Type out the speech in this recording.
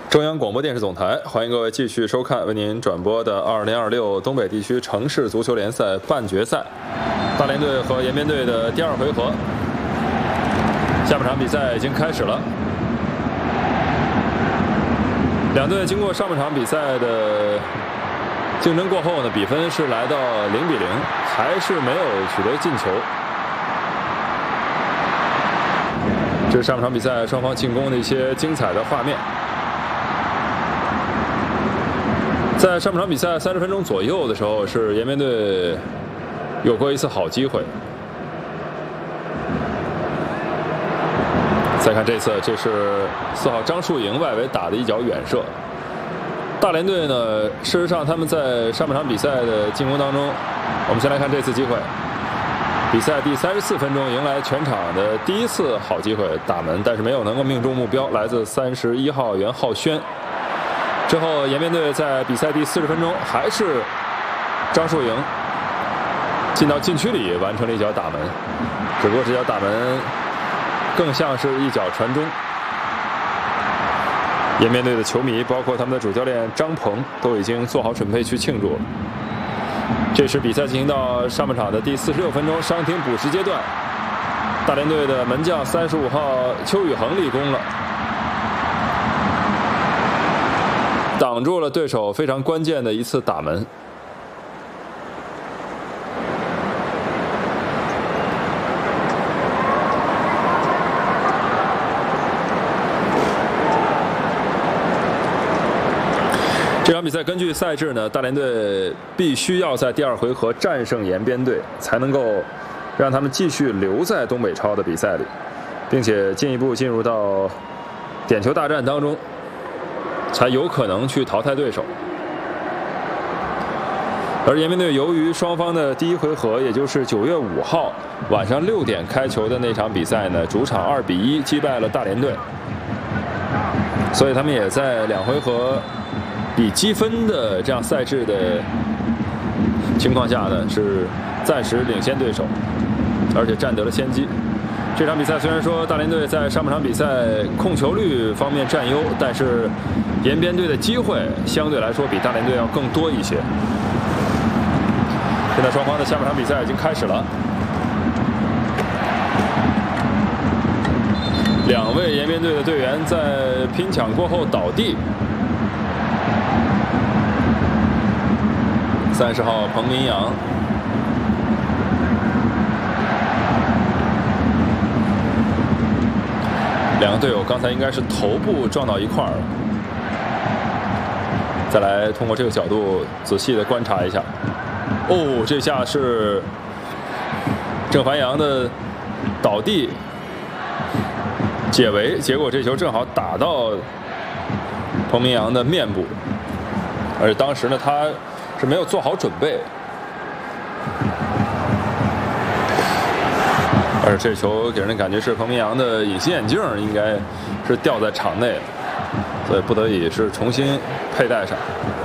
中央广播电视总台，欢迎各位继续收看为您转播的2026东北地区城市足球联赛半决赛，大连队和延边队的第2回合。下半场比赛已经开始了，两队经过上半场比赛的竞争过后呢，比分是来到0-0，还是没有取得进球。这是上半场比赛双方进攻的一些精彩的画面。在上半场比赛30分钟左右的时候，是延边队有过一次好机会。再看这次，这是4号张树营外围打的一脚远射。大连队呢，事实上他们在上半场比赛的进攻当中，我们先来看这次机会。比赛第34分钟迎来全场的第一次好机会打门，但是没有能够命中目标，来自31号袁浩轩。之后，延边队在比赛第40分钟还是张树营进到禁区里完成了一脚打门，只不过这脚打门更像是一脚传中。延边队的球迷，包括他们的主教练张鹏，都已经做好准备去庆祝了。这时比赛进行到上半场的第46分钟，伤停补时阶段，大连队的门将35号邱宇恒立功了，挡住了对手非常关键的一次打门。这场比赛根据赛制呢，大连队必须要在第2回合战胜延边队，才能够让他们继续留在东北超的比赛里，并且进一步进入到点球大战当中，才有可能去淘汰对手。而延边队由于双方的第1回合，也就是9月5号晚上6点开球的那场比赛呢，主场2-1击败了大连队，所以他们也在2回合比积分的这样赛制的情况下呢，是暂时领先对手，而且占得了先机。这场比赛虽然说大连队在上半场比赛控球率方面占优，但是延边队的机会相对来说比大连队要更多一些。现在双方的下半场比赛已经开始了，两位延边队的队员在拼抢过后倒地。30号彭明阳，两个队友刚才应该是头部撞到一块儿了。再来通过这个角度仔细的观察一下，哦，这下是郑凡阳的倒地解围，结果这球正好打到彭明阳的面部，而且当时呢他是没有做好准备，而这球给人的感觉是彭明阳的隐形眼镜应该是掉在场内了，所以不得已是重新佩戴上。